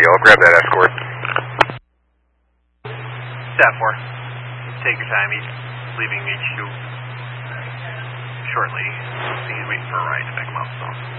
I'll grab that escort. Staff 4, take your time. He's leaving HQ shortly. I think he's waiting for a ride to pick him up, so.